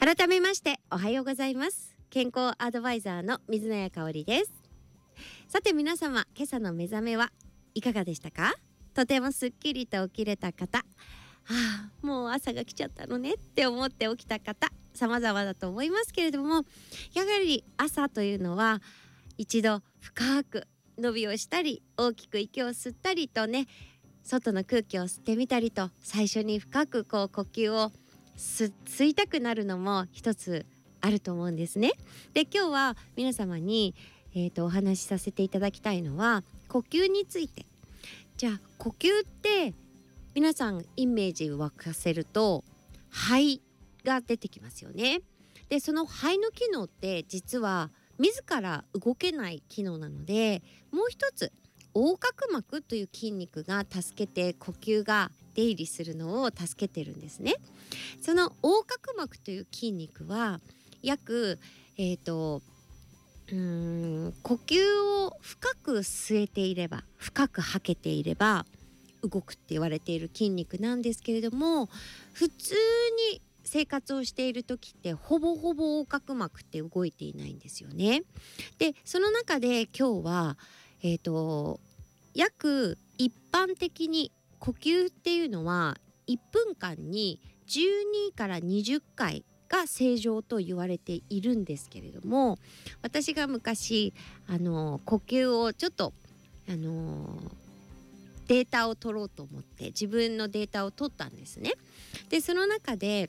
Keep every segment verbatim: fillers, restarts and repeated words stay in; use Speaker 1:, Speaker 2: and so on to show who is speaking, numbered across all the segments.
Speaker 1: 改めましておはようございます。健康アドバイザーの水野谷香織です。さて皆様、今朝の目覚めはいかがでしたか？とてもすっきりと起きれた方、はあ、もう朝が来ちゃったのねって思って起きた方、様々だと思いますけれども、やはり朝というのは一度深く伸びをしたり、大きく息を吸ったりとね、外の空気を吸ってみたりと、最初に深くこう呼吸を吸吸いたくなるのも一つあると思うんですね。で、今日は皆様に、えーと、お話しさせていただきたいのは呼吸について。じゃあ呼吸って皆さんイメージを湧かせると肺が出てきますよね。で、その肺の機能って実は自ら動けない機能なので、もう一つ横隔膜という筋肉が助けて呼吸が出入りするのを助けてるんですね。その横隔膜という筋肉は約えーとうーん呼吸を深く吸えていれば、深く吐けていれば動くって言われている筋肉なんですけれども、普通に生活をしている時ってほぼほぼ横隔膜って動いていないんですよね。で、その中で今日はえーと約一般的に呼吸っていうのはいっぷんかんにじゅうにからにじゅっかいが正常と言われているんですけれども、私が昔あの呼吸をちょっとあのデータを取ろうと思って自分のデータを取ったんですね。で、その中で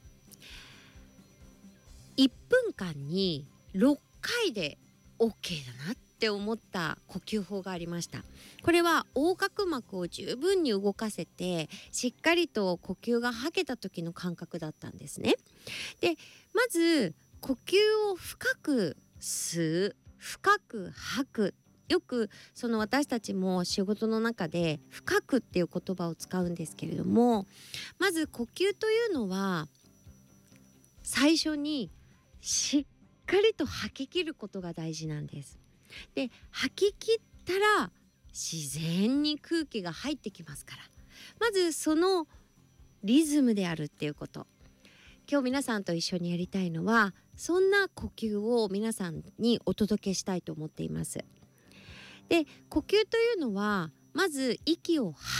Speaker 1: いっぷんかんにろっかいで OK だなって思った呼吸法がありました。これは横隔膜を十分に動かせてしっかりと呼吸が吐けた時の感覚だったんですね。で、まず呼吸を深く吸う、深く吐く。よくその私たちも仕事の中で深くっていう言葉を使うんですけれども、まず呼吸というのは最初にしっかりと吐き切ることが大事なんです。で、吐き切ったら自然に空気が入ってきますから、まずそのリズムであるっていうこと、今日皆さんと一緒にやりたいのはそんな呼吸を皆さんにお届けしたいと思っています。で、呼吸というのはまず息を